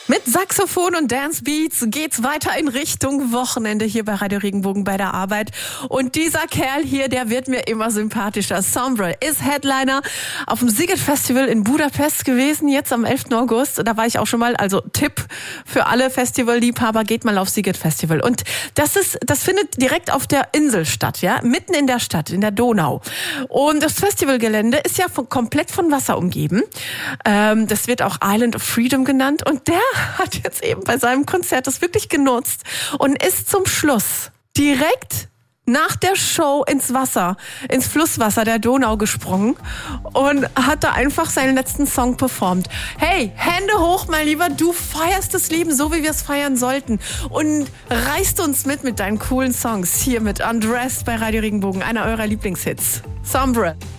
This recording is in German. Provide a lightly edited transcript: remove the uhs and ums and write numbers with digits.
Mit Saxophon und Dance Beats geht's weiter in Richtung Wochenende hier bei Radio Regenbogen bei der Arbeit. Und dieser Kerl hier, der wird mir immer sympathischer. Sombre ist Headliner auf dem Sziget Festival in Budapest gewesen, jetzt am 11. August. Da war ich auch schon mal, also Tipp für alle Festivalliebhaber, geht mal auf Sziget Festival. Und das findet direkt auf der Insel statt, ja, mitten in der Stadt, in der Donau. Und das Festivalgelände ist ja komplett von Wasser umgeben. Das wird auch Island of Freedom genannt. Und der hat jetzt eben bei seinem Konzert das wirklich genutzt und ist zum Schluss direkt nach der Show ins Flusswasser der Donau gesprungen und hat da einfach seinen letzten Song performt. Hey, Hände hoch, mein Lieber, du feierst das Leben so, wie wir es feiern sollten und reißt uns mit deinen coolen Songs hier mit Undressed bei Radio Regenbogen, einer eurer Lieblingshits. Sombre.